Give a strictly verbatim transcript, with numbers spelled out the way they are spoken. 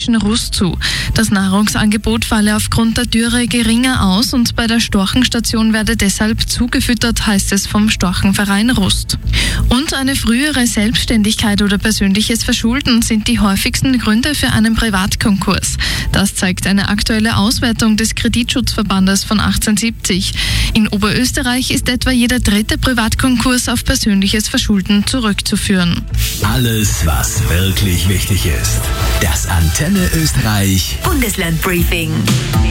chronischen Rust zu. Das Nahrungsangebot falle aufgrund der Dürre geringer aus und bei der Storchenstation werde deshalb zugefüttert, heißt es vom Storchenverein Rust. Und eine frühere Selbstständigkeit oder persönliches Verschulden sind die häufigsten Gründe für einen Privatkonkurs. Das zeigt eine aktuelle Auswertung des Kreditschutzverbandes von achtzehnhundertsiebzig. In Oberösterreich ist etwa jeder dritte Privatkonkurs auf persönliches Verschulden zurückzuführen. Alles, was wirklich wichtig ist. Das Antenne Österreich Bundesland Briefing.